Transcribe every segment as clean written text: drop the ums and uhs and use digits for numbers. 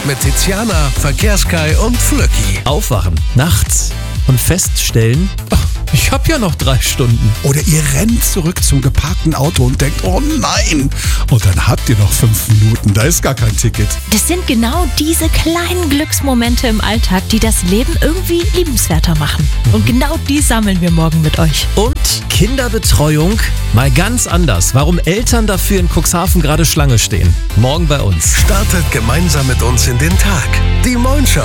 mit Tiziana, Verkehrskai und Flöcki. Aufwachen nachts und feststellen, ich habe ja noch 3 Stunden. Oder ihr rennt zurück zum geparkten Auto und denkt, oh nein. Und dann habt ihr noch 5 Minuten, da ist gar kein Ticket. Das sind genau diese kleinen Glücksmomente im Alltag, die das Leben irgendwie liebenswerter machen. Und genau die sammeln wir morgen mit euch. Und Kinderbetreuung mal ganz anders. Warum Eltern dafür in Cuxhaven gerade Schlange stehen. Morgen bei uns. Startet gemeinsam mit uns in den Tag. Die Moin Show.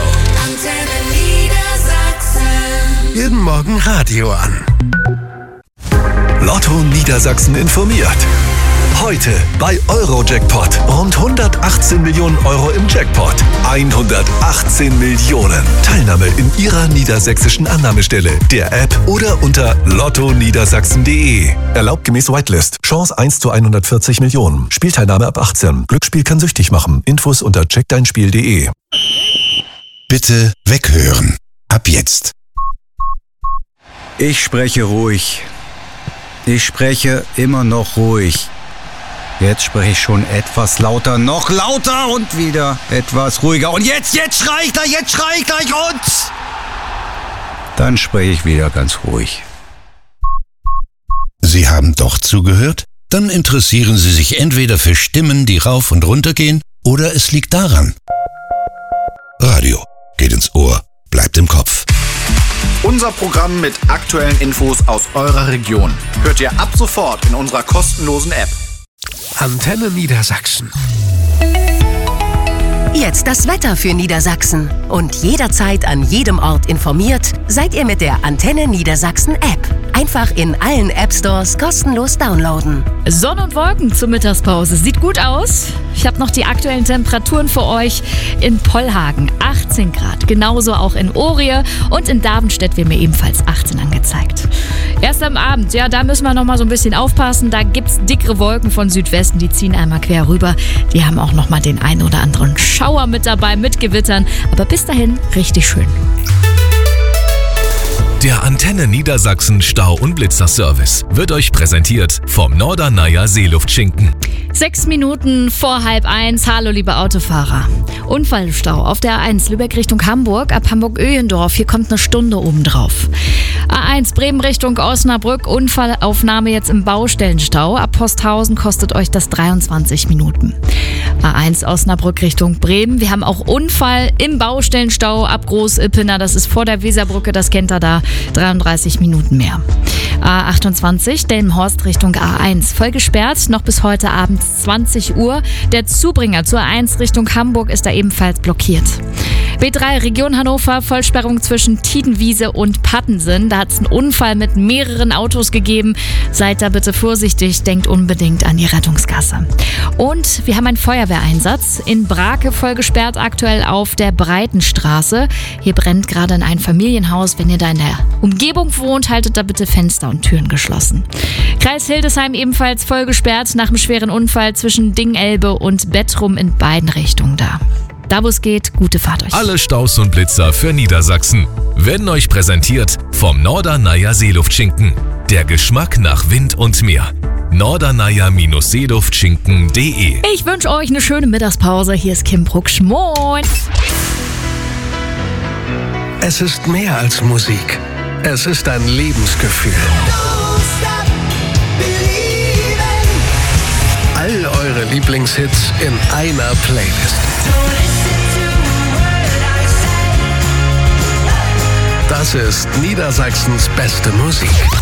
Jeden Morgen Radio an. Lotto Niedersachsen informiert. Heute bei Eurojackpot. Rund 118 Millionen Euro im Jackpot. 118 Millionen. Teilnahme in Ihrer niedersächsischen Annahmestelle, der App oder unter lottoniedersachsen.de. Erlaubt gemäß Whitelist. Chance 1 zu 140 Millionen. Spielteilnahme ab 18. Glücksspiel kann süchtig machen. Infos unter checkdeinspiel.de. Bitte weghören. Ab jetzt. Ich spreche ruhig. Ich spreche immer noch ruhig. Jetzt spreche ich schon etwas lauter, noch lauter und wieder etwas ruhiger. Und jetzt schrei ich gleich und dann spreche ich wieder ganz ruhig. Sie haben doch zugehört? Dann interessieren Sie sich entweder für Stimmen, die rauf und runter gehen, oder es liegt daran. Radio geht ins Ohr, bleibt im Kopf. Unser Programm mit aktuellen Infos aus eurer Region hört ihr ab sofort in unserer kostenlosen App. Antenne Niedersachsen. Jetzt das Wetter für Niedersachsen. Und jederzeit an jedem Ort informiert, seid ihr mit der Antenne Niedersachsen App. Einfach in allen App-Stores kostenlos downloaden. Sonne und Wolken zur Mittagspause. Sieht gut aus. Ich habe noch die aktuellen Temperaturen für euch. In Pollhagen 18 Grad. Genauso auch in Orie und in Davenstedt wird mir ebenfalls 18 angezeigt. Erst am Abend, ja, da müssen wir noch mal so ein bisschen aufpassen. Da gibt's dickere Wolken von Südwesten, die ziehen einmal quer rüber. Die haben auch noch mal den einen oder anderen Schauer mit dabei, mit Gewittern. Aber bis dahin richtig schön. Der Antenne Niedersachsen Stau- und Blitzerservice wird euch präsentiert vom Norderneier Seeluftschinken. 6 Minuten vor 12:30. Hallo, liebe Autofahrer. Unfallstau auf der A1 Lübeck Richtung Hamburg, ab Hamburg-Öhendorf. Hier kommt eine Stunde obendrauf. A1 Bremen Richtung Osnabrück. Unfallaufnahme jetzt im Baustellenstau. Ab Posthausen kostet euch das 23 Minuten. A1 Osnabrück Richtung Bremen. Wir haben auch Unfall im Baustellenstau ab Groß-Ippener. Das ist vor der Weserbrücke, das kennt ihr da. 33 Minuten mehr. A28 Delmenhorst Richtung A1. Voll gesperrt, noch bis heute Abend 20 Uhr. Der Zubringer zur A1 Richtung Hamburg ist da ebenfalls blockiert. B3 Region Hannover, Vollsperrung zwischen Tiedenwiese und Pattensen. Da hat es einen Unfall mit mehreren Autos gegeben. Seid da bitte vorsichtig, denkt unbedingt an die Rettungskasse. Und wir haben einen Feuerwehreinsatz in Brake, voll gesperrt aktuell auf der Breitenstraße. Hier brennt gerade in ein Familienhaus. Wenn ihr da in der Umgebung wohnt, haltet da bitte Fenster und Türen geschlossen. Kreis Hildesheim ebenfalls voll gesperrt nach einem schweren Unfall zwischen Dingelbe und Bettrum in beiden Richtungen da. Da wo es geht, gute Fahrt euch. Alle Staus und Blitzer für Niedersachsen werden euch präsentiert vom Norderneier Seeluftschinken. Der Geschmack nach Wind und Meer. Norderneier-Seeluftschinken.de. Ich wünsche euch eine schöne Mittagspause. Hier ist Kim Brucksch. Moin! Es ist mehr als Musik. Es ist ein Lebensgefühl. All eure Lieblingshits in einer Playlist. Das ist Niedersachsens beste Musik.